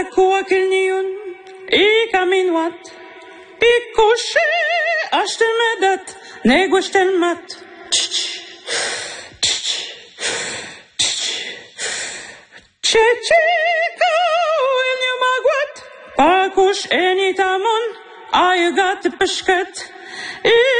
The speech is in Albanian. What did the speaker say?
takua kilniun, I kaminwat, I kushe ashtelmedat, negwashtelmat. Chechika ilnyamagwat, pakush enitamon, ayagat peshkat,